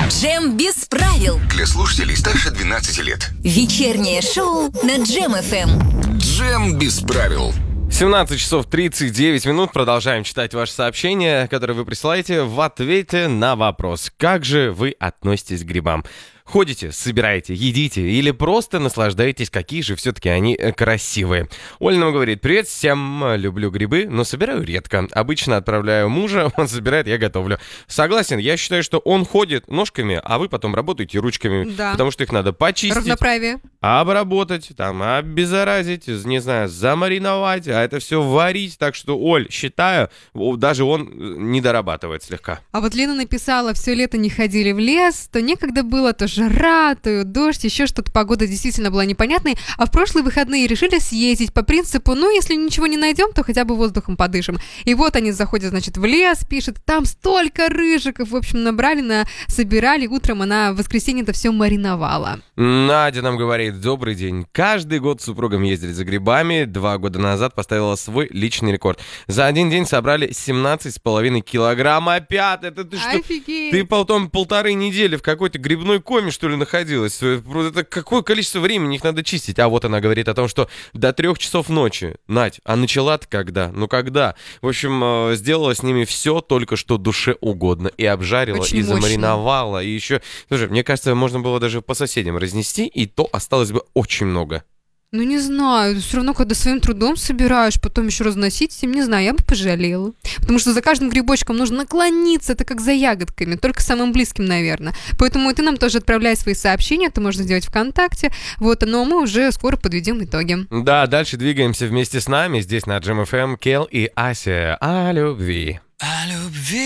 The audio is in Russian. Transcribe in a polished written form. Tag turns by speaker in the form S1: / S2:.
S1: Джем без правил.
S2: Для слушателей старше 12 лет.
S1: Вечернее шоу на Джем ФМ.
S2: Джем без правил.
S3: 17 часов 39 минут. Продолжаем читать ваши сообщения, которые вы присылаете в ответе на вопрос. Как же вы относитесь к грибам? Ходите, собираете, едите или просто наслаждаетесь, какие же все-таки они красивые. Оля нам говорит: привет всем, люблю грибы, но собираю редко. Обычно отправляю мужа, он собирает, я готовлю. Согласен, я считаю, что он ходит ножками, а вы потом работаете ручками.
S4: Да.
S3: Потому что их надо почистить,
S4: Равноправие.
S3: обработать, там, обеззаразить, не знаю, замариновать, а это все варить. Так что, Оль, считаю, даже он не дорабатывает слегка.
S4: А вот Лена написала: все лето не ходили в лес, то некогда было, то жара, то дождь, еще что-то, погода действительно была непонятной, а в прошлые выходные решили съездить по принципу: ну, если ничего не найдем, то хотя бы воздухом подышим. И вот они заходят, значит, в лес, пишет, там столько рыжиков, в общем, набрали, собирали, утром она в воскресенье это все мариновала.
S3: Надя нам говорит: добрый день. Каждый год с супругом ездили за грибами. 2 года назад поставила свой личный рекорд. За один день собрали 17,5 килограмм. Опять? Это ты что?
S4: Офигеть!
S3: Ты потом 1,5 недели в какой-то грибной коме, что ли, находилась? Это какое количество времени их надо чистить? А вот она говорит о том, что до 3 часов ночи. Надь, а начала-то когда? Ну когда? В общем, сделала с ними все только что душе угодно. И обжарила,
S4: очень
S3: и
S4: мощно.
S3: замариновала, и еще... Слушай, мне кажется, можно было даже по соседям разнести, и то осталось бы очень много.
S4: Ну, не знаю, все равно, когда своим трудом собираешь, потом еще разносить всем, не знаю, я бы пожалела. Потому что за каждым грибочком нужно наклониться, это как за ягодками, только самым близким, наверное. Поэтому и ты нам тоже отправляй свои сообщения, это можно сделать ВКонтакте, вот, но мы уже скоро подведем итоги.
S3: Да, дальше двигаемся вместе с нами, здесь на Джем ФМ, Кел и Ася о любви.
S5: О любви.